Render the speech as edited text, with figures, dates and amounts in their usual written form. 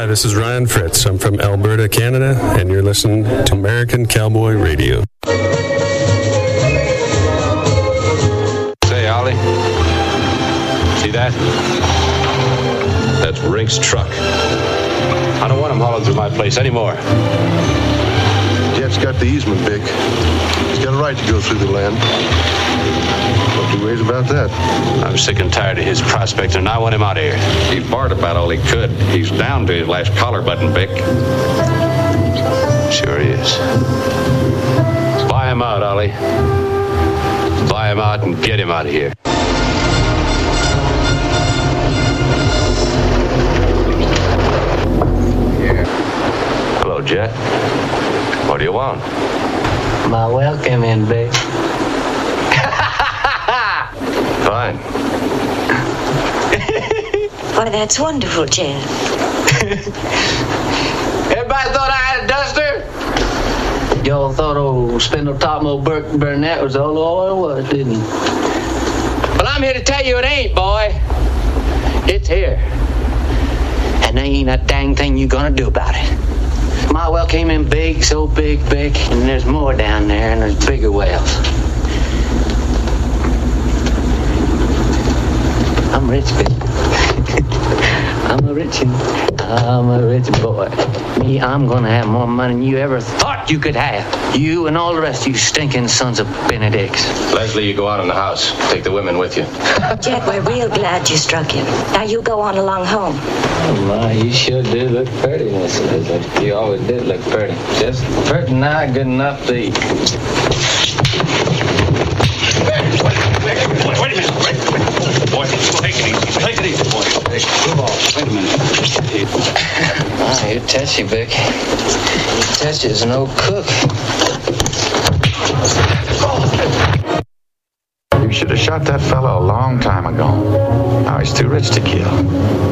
this is Ryan Fritz. I'm from Alberta, Canada, and you're listening to American Cowboy Radio. Say, Ollie, see that? That's Rink's truck. I don't want him hauling through my place anymore. Jet's got the easement, Vic. He's got a right to go through the land. No two ways about that. I'm sick and tired of his prospecting, and I want him out of here. He barred about all he could. He's down to his last collar button, Vic. Sure he is. Buy him out, Ollie. Buy him out and get him out of here. Hello, Jet. What do you want? My welcome in, Vic. Fine. Why, that's wonderful, Jet. Everybody thought I had a duster? Y'all thought old Spindle Top old Burke Burnett was all it was, didn't you? Well, I'm here to tell you it ain't, boy. It's here. And there ain't a dang thing you gonna do about it. My well came in big, so big, Vic, and there's more down there, and there's bigger wells. I'm rich, Vic. I'm a rich boy. Me, I'm gonna have more money than you ever thought you could have. You and all the rest of you stinking sons of Benedicts. Leslie, you go out in the house. Take the women with you. Jet, we're real glad you struck him. Now you go on along home. Oh my, you sure did look pretty, Miss Leslie. You always did look pretty. Just pretty not good enough to eat. Wait a minute. Boy, take it easy. Take it easy, boy. Hey, come on. Wait a minute. Ah, you're testy, Vic. Testy is an old cook. You should have shot that fella a long time ago. Now he's too rich to kill.